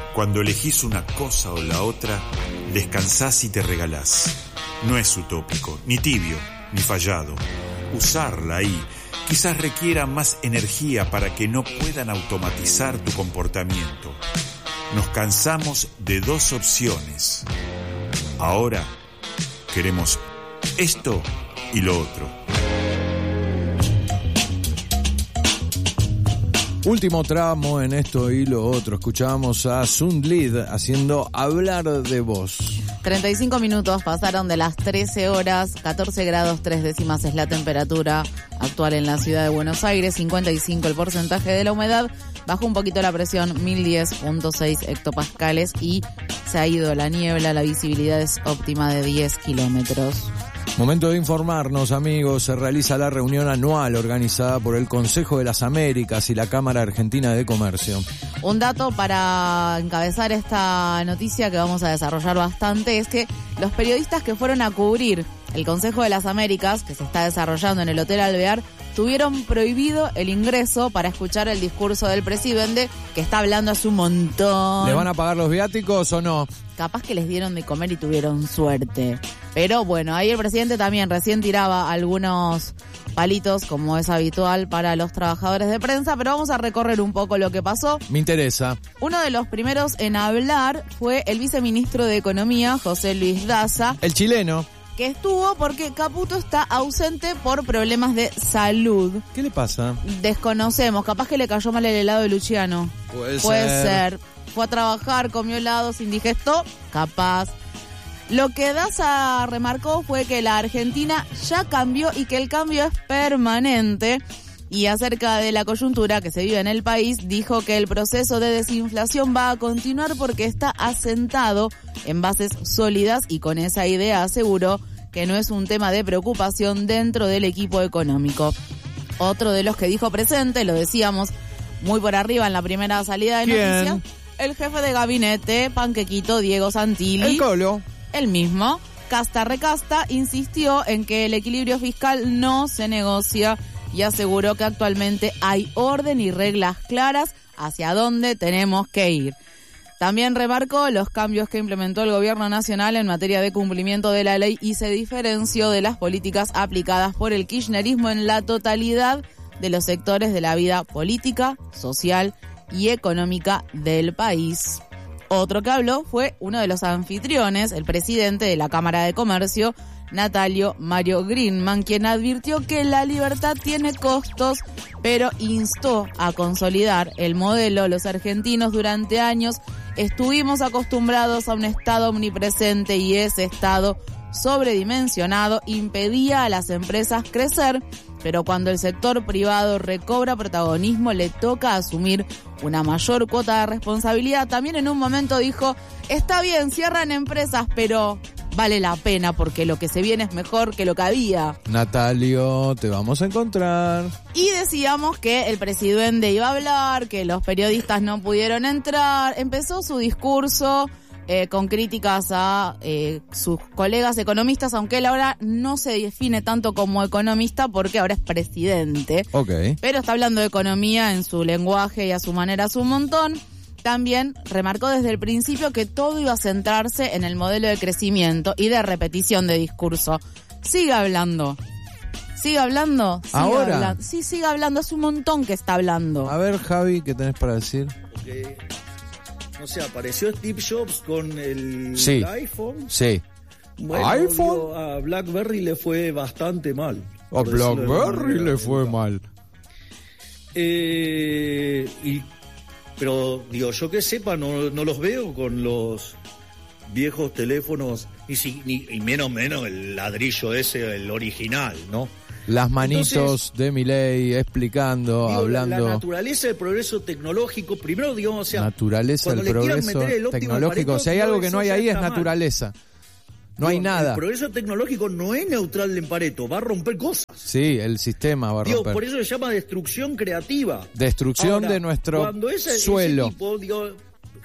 Cuando elegís una cosa o la otra, descansás y te regalás. No es utópico, ni tibio, ni fallado. Usarla ahí quizás requiera más energía para que no puedan automatizar tu comportamiento. Nos cansamos de dos opciones. Ahora queremos esto y lo otro. Último tramo en esto y lo otro. Escuchábamos a Sundlid haciendo Hablar de Vos. 35 minutos pasaron de las 13 horas, 14 grados 3 décimas es la temperatura actual en la ciudad de Buenos Aires, 55 el porcentaje de la humedad, bajó un poquito la presión, 1010.6 hectopascales y se ha ido la niebla, la visibilidad es óptima de 10 kilómetros. Momento de informarnos, amigos. Se realiza la reunión anual organizada por el Consejo de las Américas y la Cámara Argentina de Comercio. Un dato para encabezar esta noticia que vamos a desarrollar bastante es que los periodistas que fueron a cubrir el Consejo de las Américas, que se está desarrollando en el Hotel Alvear, tuvieron prohibido el ingreso para escuchar el discurso del presidente, que está hablando hace un montón. ¿Le van a pagar los viáticos o no? Capaz que les dieron de comer y tuvieron suerte. Pero bueno, ahí el presidente también recién tiraba algunos palitos, como es habitual para los trabajadores de prensa, pero vamos a recorrer un poco lo que pasó. Me interesa. Uno de los primeros en hablar fue el viceministro de Economía, José Luis Daza. El chileno. Que estuvo porque Caputo está ausente por problemas de salud. ¿Qué le pasa? Desconocemos, capaz que le cayó mal el helado de Luciano. Puede ser. Fue a trabajar, comió helado, se indigestó, capaz. Lo que Daza remarcó fue que la Argentina ya cambió y que el cambio es permanente. Y acerca de la coyuntura que se vive en el país, dijo que el proceso de desinflación va a continuar porque está asentado en bases sólidas y con esa idea aseguró que no es un tema de preocupación dentro del equipo económico. Otro de los que dijo presente, lo decíamos muy por arriba en la primera salida de noticias, el jefe de gabinete, Panquequito Diego Santilli. El Colo. El mismo, casta recasta, insistió en que el equilibrio fiscal no se negocia y aseguró que actualmente hay orden y reglas claras hacia dónde tenemos que ir. También remarcó los cambios que implementó el gobierno nacional en materia de cumplimiento de la ley y se diferenció de las políticas aplicadas por el kirchnerismo en la totalidad de los sectores de la vida política, social y económica del país. Otro que habló fue uno de los anfitriones, el presidente de la Cámara de Comercio, Natalio Mario Greenman, quien advirtió que la libertad tiene costos, pero instó a consolidar el modelo. Los argentinos durante años estuvimos acostumbrados a un Estado omnipresente y ese Estado sobredimensionado impedía a las empresas crecer, pero cuando el sector privado recobra protagonismo le toca asumir una mayor cuota de responsabilidad. También en un momento dijo, está bien, cierran empresas, pero vale la pena porque lo que se viene es mejor que lo que había. Natalio, te vamos a encontrar. Y decíamos que el presidente iba a hablar, que los periodistas no pudieron entrar. Empezó su discurso con críticas a sus colegas economistas, aunque él ahora no se define tanto como economista porque ahora es presidente. Okay. Pero está hablando de economía en su lenguaje y a su manera hace un montón. También remarcó desde el principio que todo iba a centrarse en el modelo de crecimiento y de repetición de discurso. Siga hablando. ¿Sigue hablando? ¿Ahora? Hablando. Sí, sigue hablando. Hace un montón que está hablando. A ver, Javi, ¿qué tenés para decir? Porque, no sé, apareció Steve Jobs con el iPhone. Sí. Bueno, ¿iPhone? Digo, a BlackBerry le fue bastante mal. A BlackBerry le fue mal. Pero, digo, yo que sepa, no los veo con los viejos teléfonos, y menos el ladrillo ese, el original, ¿no? Las manitos entonces, de Milei explicando, digo, hablando. La naturaleza del progreso tecnológico, primero, digamos, o sea, naturaleza del progreso tecnológico. Si hay algo que no hay ahí es naturaleza. No hay nada. El progreso tecnológico no es neutral en Pareto, va a romper cosas. Sí, el sistema va a romper. Por eso se llama destrucción creativa. Destrucción de nuestro suelo. Ese tipo,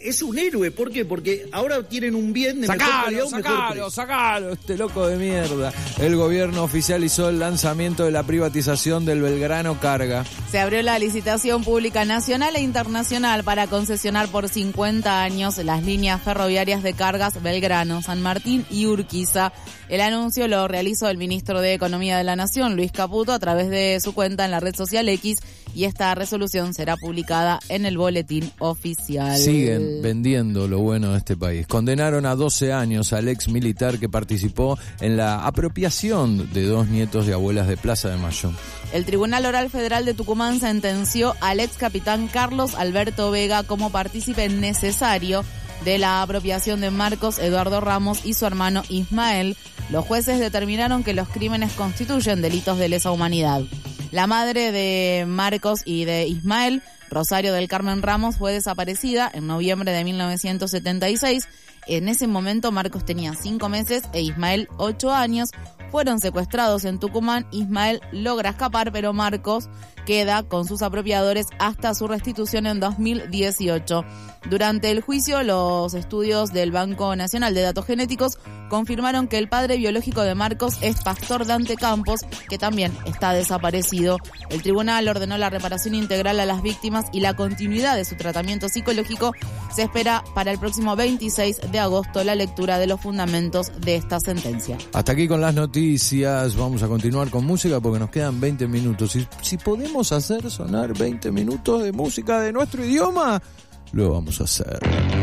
es un héroe. ¿Por qué? Porque ahora tienen un bien de mejor calidad, mejor precio. Sacalo, este loco de mierda. El gobierno oficializó el lanzamiento de la privatización del Belgrano Carga. Se abrió la licitación pública nacional e internacional para concesionar por 50 años las líneas ferroviarias de cargas Belgrano, San Martín y Urquiza. El anuncio lo realizó el ministro de Economía de la Nación, Luis Caputo, a través de su cuenta en la red social X, y esta resolución será publicada en el boletín oficial. Siguen vendiendo lo bueno de este país. Condenaron a 12 años al ex militar que participó en la apropiación de 2 nietos de abuelas de Plaza de Mayo. El Tribunal Oral Federal de Tucumán sentenció al ex capitán Carlos Alberto Vega como partícipe necesario de la apropiación de Marcos Eduardo Ramos y su hermano Ismael. Los jueces determinaron que los crímenes constituyen delitos de lesa humanidad. La madre de Marcos y de Ismael, Rosario del Carmen Ramos, fue desaparecida en noviembre de 1976. En ese momento Marcos tenía 5 meses e Ismael 8 años. Fueron secuestrados en Tucumán. Ismael logra escapar, pero Marcos queda con sus apropiadores hasta su restitución en 2018. Durante el juicio, los estudios del Banco Nacional de Datos Genéticos confirmaron que el padre biológico de Marcos es Pastor Dante Campos, que también está desaparecido. El tribunal ordenó la reparación integral a las víctimas y la continuidad de su tratamiento psicológico. Se espera para el próximo 26 de agosto la lectura de los fundamentos de esta sentencia. Hasta aquí con las noticias. Vamos a continuar con música porque nos quedan 20 minutos. Y si podemos hacer sonar 20 minutos de música de nuestro idioma, lo vamos a hacer.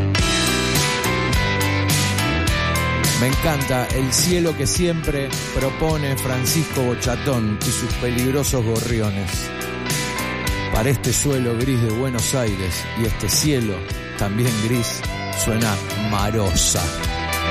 Me encanta el cielo que siempre propone Francisco Bochatón y sus peligrosos gorriones. Para este suelo gris de Buenos Aires y este cielo también gris, suena Marosa.